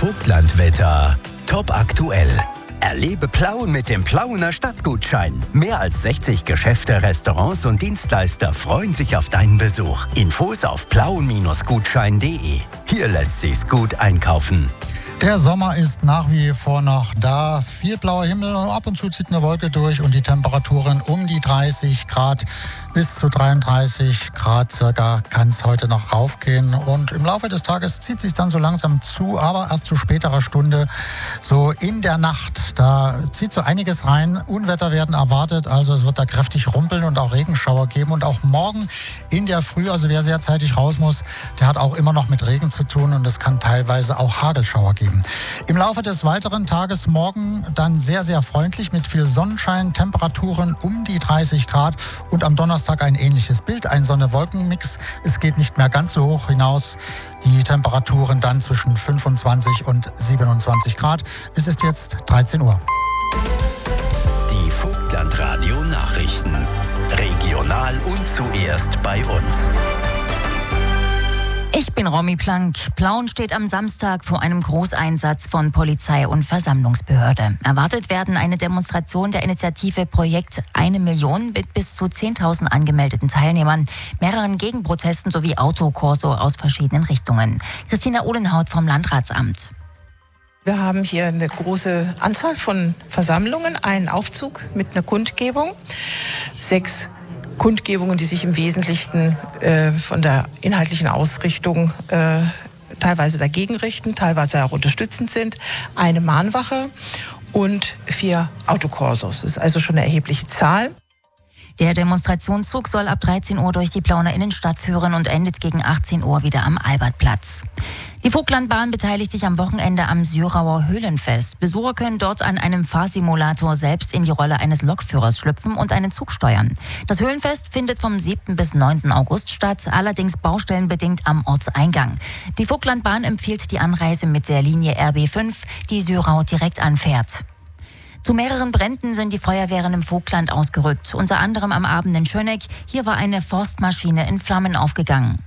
Vogtlandwetter. Top aktuell. Erlebe Plauen mit dem Plauener Stadtgutschein. Mehr als 60 Geschäfte, Restaurants und Dienstleister freuen sich auf deinen Besuch. Infos auf plauen-gutschein.de. Hier lässt sich's gut einkaufen. Der Sommer ist nach wie vor noch da. Viel blauer Himmel, ab und zu zieht eine Wolke durch und die Temperaturen um die 30 Grad bis zu 33 Grad circa kann es heute noch raufgehen. Und im Laufe des Tages zieht sich dann so langsam zu, aber erst zu späterer Stunde, so in der Nacht, da zieht so einiges rein. Unwetter werden erwartet, also es wird da kräftig rumpeln und auch Regenschauer geben. Und auch morgen in der Früh, also wer sehr zeitig raus muss, der hat auch immer noch mit Regen zu tun und es kann teilweise auch Hagelschauer geben. Im Laufe des weiteren Tages morgen dann sehr, sehr freundlich mit viel Sonnenschein, Temperaturen um die 30 Grad und am Donnerstag ein ähnliches Bild, ein Sonne-Wolken-Mix. Es geht nicht mehr ganz so hoch hinaus. Die Temperaturen dann zwischen 25 und 27 Grad. Es ist jetzt 13 Uhr. Die Vogtlandradio Nachrichten. Regional und zuerst bei uns. Ich bin Romy Plank. Plauen steht am Samstag vor einem Großeinsatz von Polizei und Versammlungsbehörde. Erwartet werden eine Demonstration der Initiative Projekt 1 Million mit bis zu 10.000 angemeldeten Teilnehmern, mehreren Gegenprotesten sowie Autokorso aus verschiedenen Richtungen. Christina Ohlenhaut vom Landratsamt. Wir haben hier eine große Anzahl von Versammlungen, einen Aufzug mit einer Kundgebung, 6 Kundgebungen, die sich im Wesentlichen von der inhaltlichen Ausrichtung teilweise dagegen richten, teilweise auch unterstützend sind, eine Mahnwache und 4 Autokorsos. Das ist also schon eine erhebliche Zahl. Der Demonstrationszug soll ab 13 Uhr durch die Plauener Innenstadt führen und endet gegen 18 Uhr wieder am Albertplatz. Die Vogtlandbahn beteiligt sich am Wochenende am Syrauer Höhlenfest. Besucher können dort an einem Fahrsimulator selbst in die Rolle eines Lokführers schlüpfen und einen Zug steuern. Das Höhlenfest findet vom 7. bis 9. August statt, allerdings baustellenbedingt am Ortseingang. Die Vogtlandbahn empfiehlt die Anreise mit der Linie RB5, die Syrau direkt anfährt. Zu mehreren Bränden sind die Feuerwehren im Vogtland ausgerückt, unter anderem am Abend in Schöneck. Hier war eine Forstmaschine in Flammen aufgegangen.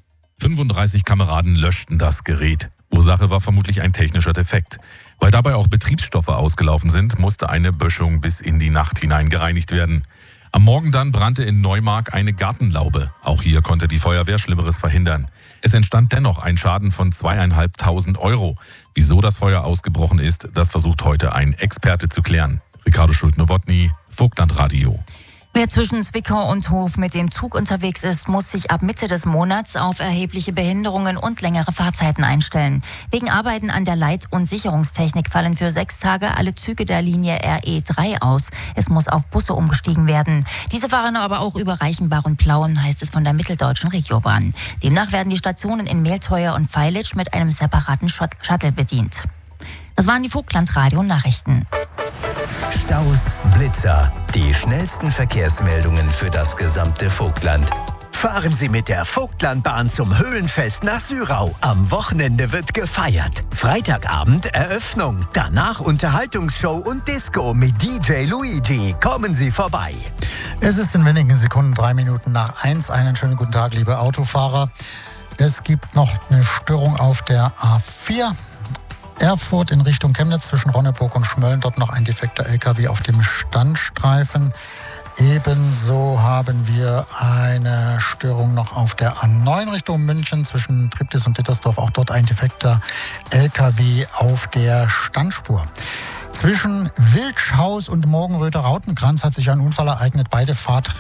35 Kameraden löschten das Gerät. Ursache war vermutlich ein technischer Defekt. Weil dabei auch Betriebsstoffe ausgelaufen sind, musste eine Böschung bis in die Nacht hinein gereinigt werden. Am Morgen dann brannte in Neumark eine Gartenlaube. Auch hier konnte die Feuerwehr Schlimmeres verhindern. Es entstand dennoch ein Schaden von 2.500 €. Wieso das Feuer ausgebrochen ist, das versucht heute ein Experte zu klären. Ricardo Schulte-Nowotny, Vogtlandradio. Wer zwischen Zwickau und Hof mit dem Zug unterwegs ist, muss sich ab Mitte des Monats auf erhebliche Behinderungen und längere Fahrzeiten einstellen. Wegen Arbeiten an der Leit- und Sicherungstechnik fallen für 6 Tage alle Züge der Linie RE3 aus. Es muss auf Busse umgestiegen werden. Diese fahren aber auch über Reichenbach und Plauen, heißt es von der Mitteldeutschen Regiobahn. Demnach werden die Stationen in Mehlteuer und Feilitsch mit einem separaten Shuttle bedient. Das waren die Vogtlandradio-Nachrichten. Staus, Blitzer, die schnellsten Verkehrsmeldungen für das gesamte Vogtland. Fahren Sie mit der Vogtlandbahn zum Höhlenfest nach Syrau. Am Wochenende wird gefeiert. Freitagabend Eröffnung. Danach Unterhaltungsshow und Disco mit DJ Luigi. Kommen Sie vorbei. Es ist in wenigen Sekunden 3 Minuten nach 1. Einen schönen guten Tag, liebe Autofahrer. Es gibt noch eine Störung auf der A4. Erfurt in Richtung Chemnitz zwischen Ronneburg und Schmölln. Dort noch ein defekter LKW auf dem Standstreifen. Ebenso haben wir eine Störung noch auf der A9 Richtung München zwischen Triptis und Dittersdorf. Auch dort ein defekter LKW auf der Standspur. Zwischen Wildschhaus und Morgenröther Rautenkranz hat sich ein Unfall ereignet. Beide Fahrtrichtungen